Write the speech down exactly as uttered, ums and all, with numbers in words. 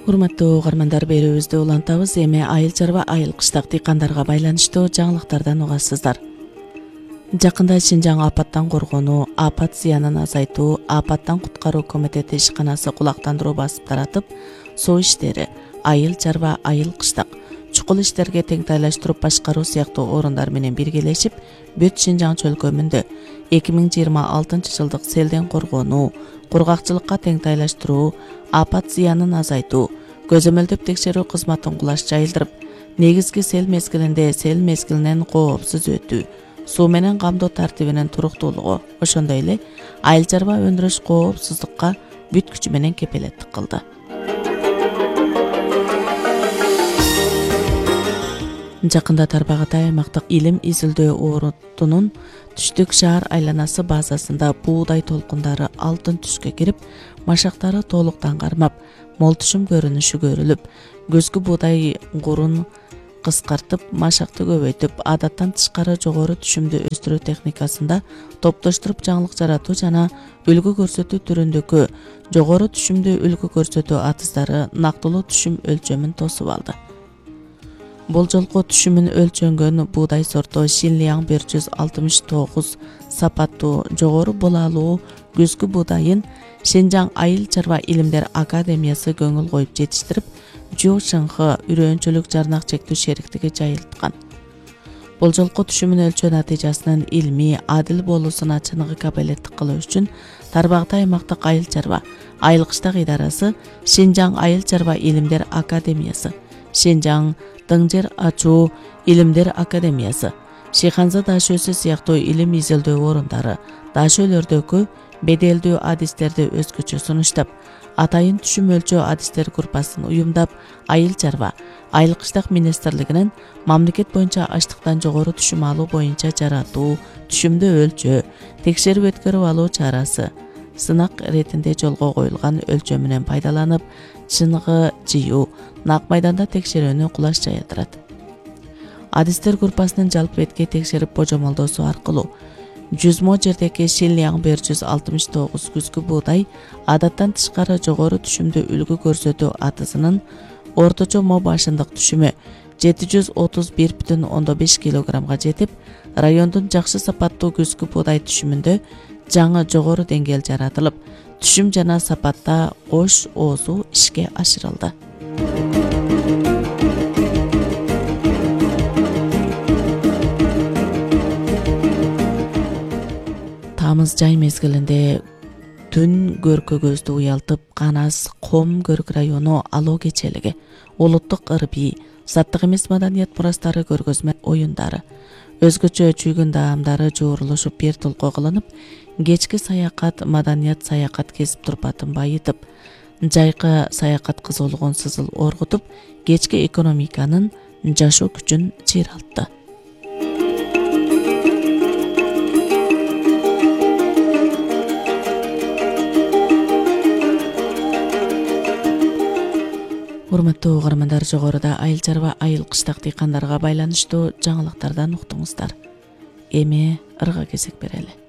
Урматтуу угармандар, берүүбүздү улантабыз. Эми айыл чарба айыл кыштак дыйкандарга байланыштуу жаңылыктардан угасыздар. Жакында Шинжаң апаттан коргонуу, апат зыянын азайтуу, апаттан куткаруу комитети ишканасы кулактандыруу басып таратып, суу иштери, айыл чарба айыл кыштак, чукул иштерге теңтайлаштырып башкаруу сыяктуу орундар менен биргелешип, бүт Шинжаң чөлкөмүндө эки миң жыйырма алтынчы жылдык селден коргонуу, кургакчылыкка теңтайлаштыруу, апат зыянын азайтуу, көзөмөлдөп текшерүү кызматын кулаш жайылдырып, негизги сел мезгилинде сел мезгилинен коопсуз өтүү, суу менен камдоо тартибинин туруктуулугу, ошондой эле айыл чарба өндүрүш коопсуздукка бүт күчү менен кепилеттик кылды. Жакында Тарбагатай аймактык илим изилдөө орутунун түштүк шаар айланасы базасында буудай толкундары алтын түскө кирип, машактары толуктан кармап, мол түшүм көрүнүшү көрүлүп, көзгү буудай гурун кыскартып, машакты көбөйтүп, адаттан тышкары жогору түшүмдү өстүрүү техникасында топтоштуруп жаңылык жаратуу жана үлгү көрсөтүү түрүндөгү жогору түшүмдү үлгү көрсөтүү атыздары нактылуу түшүм өлчөмүн тосуп алды. Бул жолку түшүмүн өлчөнгөн буудай сорту Шинлияң бир жүз алтымыш тогуз сапаттуу жогору булалуу көзгү буудайын Шинжаң айыл чарба илимдер академиясы көңүл коюп жетиштирип, Жу Шыңхы үрөөнчүлүк жарнак чектүү шериктиги жайылткан. Бул жолку түшүмүн өлчөө натыйжасынын илмий, адил болуусуна чыныгы кабилеттик кылуу үчүн Тарбагатай аймактык айыл чарба айыл кыштак идарасы, Шинжаң айыл чарба илимдер академиясы, Шинжаң Дыңжер ачуу илимдер академиясы, Шыйханза дашөөсү сыяктуу илим изилдөө орундары дашөөлөрдөгү беделдүү адистерди өзгөчө сунуштап, атайын түшүм өлчөө адистер группасын уюмдап, айыл чарба айыл кыштак министрлигинин мамлекет боюнча аштыктан жогору түшүм алуу боюнча жаратуу, түшүмдү өлчөө, текшерип өткөрүп алуу чарасы сынак иретинде жолго коюлган өлчөмүнөн пайдаланып, чыныгы жыюу, нак майданда текшерүүнү кулаш жайылдырат. Адистер группасынын жалпы бетке текшерип божомолдоосу аркылуу жүз мо жердеги Шинлияң бир жүз алтымыш тогуз күзгү буудай адаттан тышкары жогору түшүмдү үлгү көрсөтүү атысынын орточо мо башындык түшүмү жети жүз отуз бир бүтүн ондон беш килограммга жетип, райондун жакшы сапаттуу күзгү буудай түшүмүндө жаңы жогору деңгээл жаратылып, түшүм жана сапатта кош оозу ишке ашырылды. Тамыз жай мезгилинде түн көркө көздү уялтып, Канас, Ком Көрк району Алоо кечелиги, улуттук ырбий, заттык эмес маданият мурастары көргөзмө оюндары, өзгөчө чүйгүн даамдары жуурулушуп бир толко кылынып, кечки саякат маданият саякат кесип турпатын байытып, жайкы саякат кызуулугун сызыл оргутуп, кечки экономиканын жашоо күчүн чыйралтты. Урматтуу угармандар, жогоруда айыл чарба айыл кыштак дыйкандарга байланыштуу жаңылыктардан уктуңуздар. Эми ырга кезек берели.